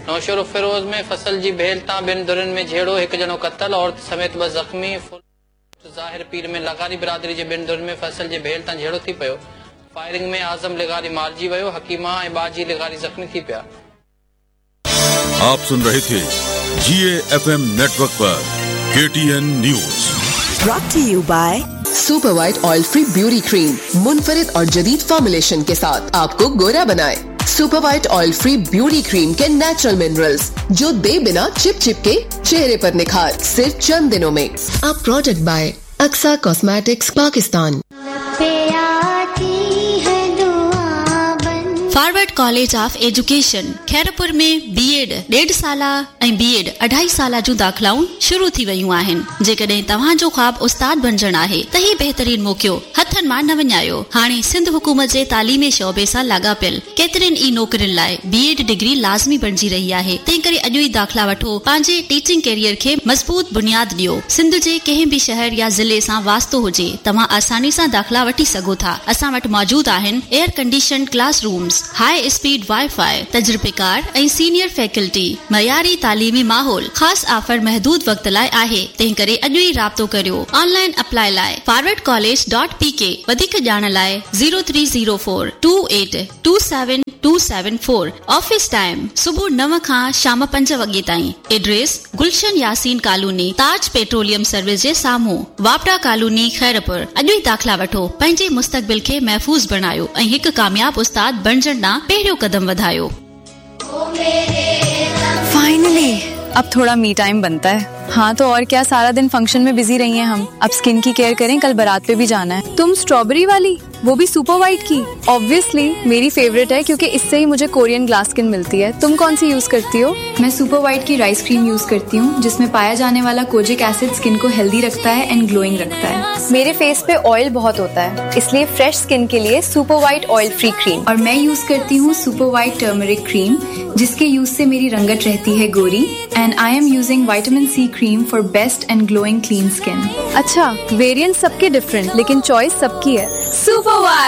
नौशहर फिरोज में फसल जी भेल तां बिन दुरन में झेड़ो, एक जनो कत्ल, औरत समेत 2 जख्मी। ज़ाहिर पीर में लगारी बिरादरी जे बिन दुरन में फसल जे भेल तां झेड़ो थी पियो। फायरिंग में आजम लिगारी मारजी वियो, हकीमा ऐं बाजी लिगारी जख्मी थी पिया। आप सुन रहे थे GAFM नेटवर्क पर KTN news. Brought to you by super white oil free beauty cream, मुनफरिद और जदीद फॉर्मुलेशन के साथ आपको गोरा बनाए। Super white oil free beauty cream के नेचुरल मिनरल्स जो दे बिना चिप चिप के चेहरे पर निखार सिर्फ चंद दिनों में। अब product bye Aqsa cosmetics Pakistan. Forward college of education Khairpur में BEd 1.5 साला ऐं BEd 2.5 साला जूं दाख़िलाऊं शुरू थी वयूं आहिनि। जेकॾहिं तव्हां जो ख्वाब उस्ताद बणजण आहे त ही बहितरीन मौक़ो हथनि मां न विञायो। हाणे सिंध हुकूमत जे तालीमी शोबे सां लाॻापियल केतिरनि ई नौकरियुनि लाइ BEd डिग्री लाज़मी बणिजी रही आहे। तंहिं करे अॼु ई दाख़िला वठो, पंहिंजे टीचिंग कैरियर खे मज़बूत बुनियाद ॾियो। सिंध जे कंहिं बि शहर या ज़िले सां वास्तो हुजे, तव्हां आसानी सां दाख़िला वठी सघो था। असां वटि मौजूद आहिनि air condition classrooms, high speed wifi, तजुर्बेकार ऐं सीनियर फैकल्टी, मयारी तालीमी माहौल। ख़ासि ऑफर महदूद वक़्त लाइ आहे, तंहिं करे अॼु ई राब्तो करियो। ऑनलाइन अप्लाई लाइ forwardcollege.pk, वधीक ॼाण लाइ 0304 28 27274। ऑफिस टाइम सुबुह 9 खां शाम 5 वॻे ताईं। एड्रेस गुलशन यासीन कॉलोनी, ताज पेट्रोलियम सर्विस जे साम्हूं, वापडा कॉलोनी, खैरपुर। अॼु ई दाख़िला वठो, पंहिंजे मुस्तक़बिल खे महफूज़ बणायो ऐं हिकु कामयाब उस्ताद बणजण ॾांहुं पहिरियों कदम वधायो। फाइनली अब थोड़ा मी टाइम बनता है। हाँ तो और क्या, सारा दिन फंक्शन में बिजी रही हैं हम। अब स्किन की केयर करें, कल बारात पे भी जाना है। तुम स्ट्रॉबेरी वाली, वो भी सुपर वाइट की? ऑब्वियसली मेरी फेवरेट है क्योंकि इससे ही मुझे कोरियन ग्लास स्किन मिलती है। तुम कौन सी यूज करती हो? मैं सुपर वाइट की राइस क्रीम यूज करती हूँ, जिसमें पाया जाने वाला कोजिक एसिड स्किन को हेल्दी रखता है एंड ग्लोइंग रखता है। मेरे फेस पे ऑयल बहुत होता है, इसलिए फ्रेश स्किन के लिए super white oil free cream. और मैं यूज करती हूँ सुपर वाइट टर्मरिक क्रीम, जिसके यूज से मेरी रंगत रहती है गोरी। And I am using vitamin C cream for best and glowing clean skin. अच्छा, वेरिएंट सबके डिफरेंट, लेकिन चॉइस सबकी है। Super white.